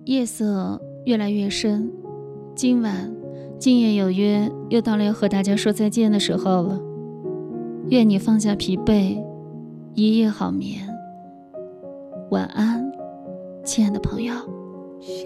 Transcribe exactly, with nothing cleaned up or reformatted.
夜色越来越深，今晚今夜有约，又到了要和大家说再见的时候了。愿你放下疲惫，一夜好眠。晚安，亲爱的朋友。